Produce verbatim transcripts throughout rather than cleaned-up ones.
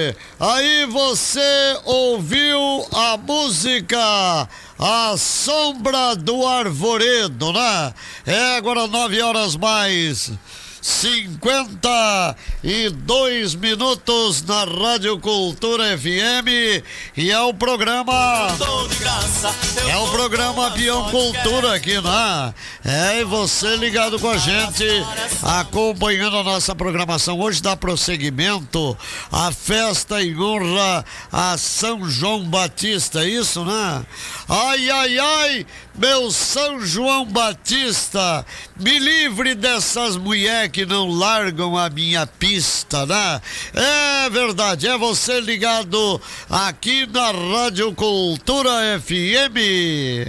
Aí você ouviu a música A Sombra do Arvoredo, né? É agora nove horas mais cinquenta e dois minutos na Rádio Cultura F M e é o programa é o programa Peão Cultura aqui, né? É, e você ligado com a gente, acompanhando a nossa programação. Hoje dá prosseguimento à festa em honra a São João Batista, é isso, né? Ai, ai, ai, meu São João Batista, me livre dessas mulheres que não largam a minha pista, né? É verdade, é você ligado aqui na Rádio Cultura F M.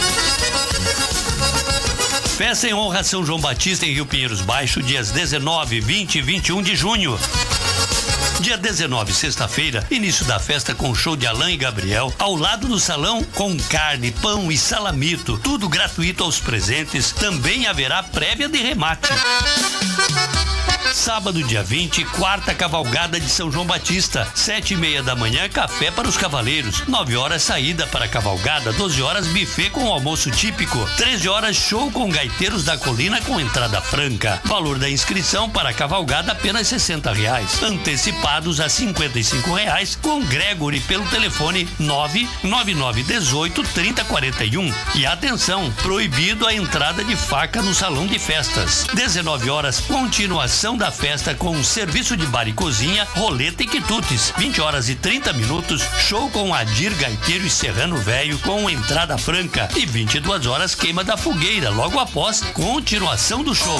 Festa em honra a São João Batista em Rio Pinheiros Baixo, dias dezenove, vinte e vinte e um de junho. Dia dezenove, sexta-feira, início da festa com show de Alain e Gabriel, ao lado do salão com carne, pão e salamito, tudo gratuito aos presentes. Também haverá prévia de remate. Sábado, dia vinte, quarta cavalgada de São João Batista, sete e meia da manhã, café para os cavaleiros, nove horas saída para a cavalgada, doze horas buffet com almoço típico, treze horas show com gaiteiros da colina com entrada franca. Valor da inscrição para a cavalgada apenas sessenta reais, antecipados a cinquenta e cinco reais com Gregory pelo telefone nove nove nove dezoito trinta quarenta e um. E atenção, proibido a entrada de faca no salão de festas. dezenove horas, continuação da festa com serviço de bar e cozinha, roleta e quitutes. vinte horas e trinta minutos, show com Adir Gaiteiro e Serrano Velho com entrada franca. E vinte e duas horas, queima da fogueira. Logo após, continuação do show.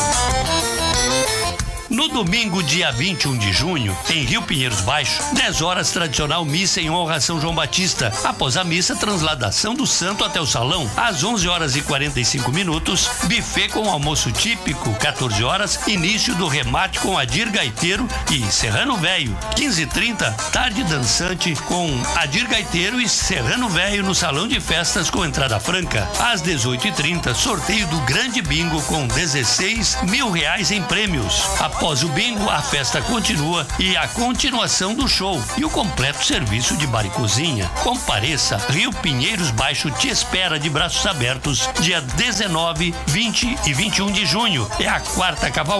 No domingo, dia vinte e um de junho, em Rio Pinheiros Baixo, dez horas, tradicional missa em honra a São João Batista. Após a missa, transladação do santo até o salão. Às onze horas e quarenta e cinco minutos, buffet com almoço típico. quatorze horas, início do remate com Adir Gaiteiro e Serrano Velho. quinze e trinta, tarde dançante com Adir Gaiteiro e Serrano Velho no salão de festas com entrada franca. Às dezoito e trinta, sorteio do grande bingo com dezesseis mil reais em prêmios. Após o bingo, a festa continua e a continuação do show e o completo serviço de bar e cozinha. Compareça, Rio Pinheiros Baixo te espera de braços abertos, dia dezenove, vinte e vinte e um de junho. É a quarta cavalgada